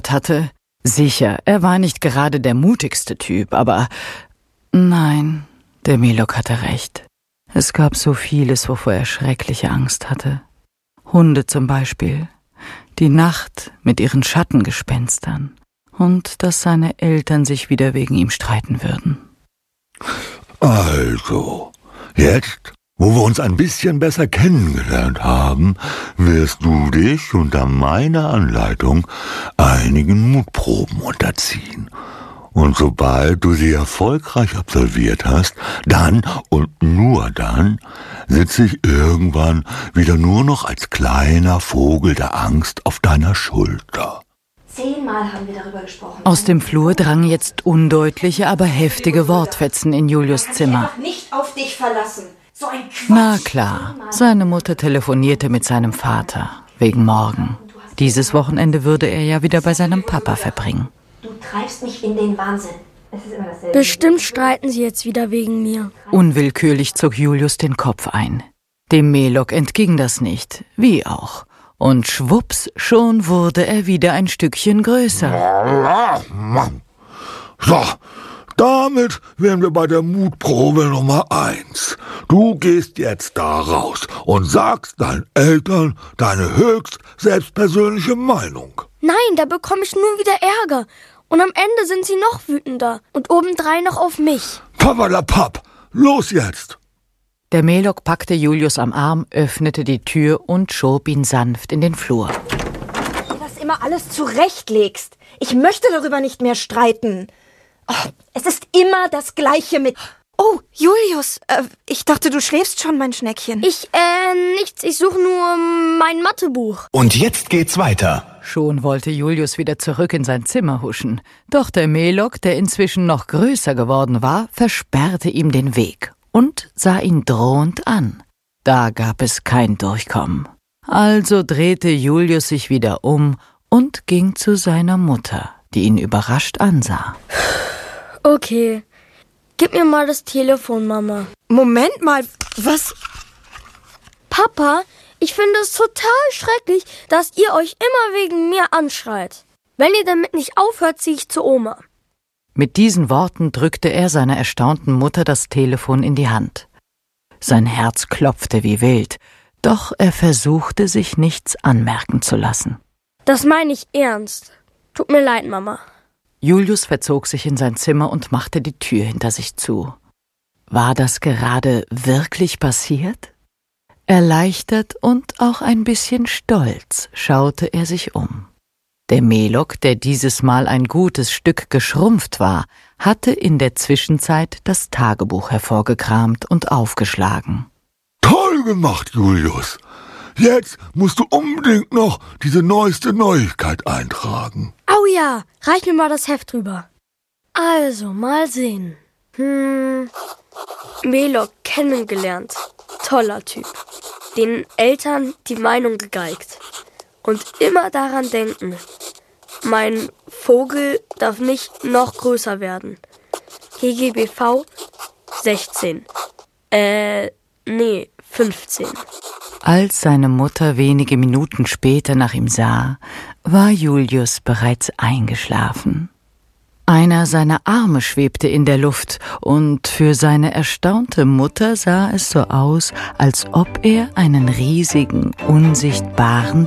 gehabt hatte. Sicher, er war nicht gerade der mutigste Typ, aber nein, der Melok hatte recht. Es gab so vieles, wovor er schreckliche Angst hatte. Hunde zum Beispiel, die Nacht mit ihren Schattengespenstern und dass seine Eltern sich wieder wegen ihm streiten würden. Also, jetzt, wo wir uns ein bisschen besser kennengelernt haben, wirst du dich unter meiner Anleitung einigen Mutproben unterziehen. Und sobald du sie erfolgreich absolviert hast, dann und nur dann sitze ich irgendwann wieder nur noch als kleiner Vogel der Angst auf deiner Schulter. 10-mal haben wir darüber gesprochen. Aus dem Flur drangen jetzt undeutliche, aber heftige Wortfetzen in Julius Zimmer. Nicht auf dich verlassen. So ein Quatsch. Na klar, seine Mutter telefonierte mit seinem Vater, wegen morgen. Dieses Wochenende würde er ja wieder bei seinem Papa verbringen. Du treibst mich in den Wahnsinn. Es ist immer dasselbe. Bestimmt streiten sie jetzt wieder wegen mir. Unwillkürlich zog Julius den Kopf ein. Dem Melok entging das nicht, wie auch. Und schwupps, schon wurde er wieder ein Stückchen größer. So, damit wären wir bei der Mutprobe Nummer 1. Du gehst jetzt da raus und sagst deinen Eltern deine höchst selbstpersönliche Meinung. Nein, da bekomme ich nur wieder Ärger. Und am Ende sind sie noch wütender und obendrein noch auf mich. Papperlapapp, los jetzt! Der Melok packte Julius am Arm, öffnete die Tür und schob ihn sanft in den Flur. Du das immer alles zurechtlegst. Ich möchte darüber nicht mehr streiten. Oh, es ist immer das Gleiche mit... Oh, Julius, ich dachte, du schläfst schon, mein Schneckchen. Nichts. Ich suche nur mein Mathebuch. Und jetzt geht's weiter. Schon wollte Julius wieder zurück in sein Zimmer huschen. Doch der Melok, der inzwischen noch größer geworden war, versperrte ihm den Weg und sah ihn drohend an. Da gab es kein Durchkommen. Also drehte Julius sich wieder um und ging zu seiner Mutter, die ihn überrascht ansah. Okay, gib mir mal das Telefon, Mama. Moment mal, was... Papa, ich finde es total schrecklich, dass ihr euch immer wegen mir anschreit. Wenn ihr damit nicht aufhört, ziehe ich zu Oma. Mit diesen Worten drückte er seiner erstaunten Mutter das Telefon in die Hand. Sein Herz klopfte wie wild, doch er versuchte, sich nichts anmerken zu lassen. Das meine ich ernst. Tut mir leid, Mama. Julius verzog sich in sein Zimmer und machte die Tür hinter sich zu. War das gerade wirklich passiert? Erleichtert und auch ein bisschen stolz schaute er sich um. Der Melok, der dieses Mal ein gutes Stück geschrumpft war, hatte in der Zwischenzeit das Tagebuch hervorgekramt und aufgeschlagen. Toll gemacht, Julius. Jetzt musst du unbedingt noch diese neueste Neuigkeit eintragen. Au ja, reich mir mal das Heft rüber. Also, mal sehen. Melok kennengelernt. Toller Typ. Den Eltern die Meinung gegeigt. Und immer daran denken, mein Vogel darf nicht noch größer werden. HGBV 16. 15. Als seine Mutter wenige Minuten später nach ihm sah, war Julius bereits eingeschlafen. Einer seiner Arme schwebte in der Luft, und für seine erstaunte Mutter sah es so aus, als ob er einen riesigen, unsichtbaren